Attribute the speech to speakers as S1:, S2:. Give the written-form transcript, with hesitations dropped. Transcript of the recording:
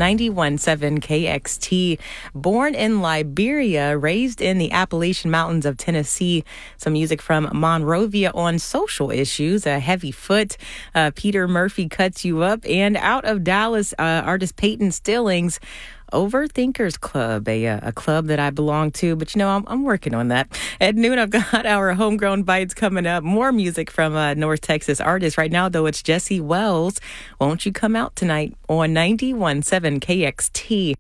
S1: 91.7 KXT. Born in Liberia, raised in the Appalachian Mountains of Tennessee. Some music from Monrovia on social issues. A Heavy Foot, Peter Murphy Cuts You Up, and out of Dallas, artist Peyton Stillings. Overthinkers Club, a club that I belong to, but I'm working on that. At noon, I've got our Homegrown Bites coming up. More music from North Texas artists. Right now, though, it's Jesse Wells. Won't You Come Out Tonight on 91.7 KXT.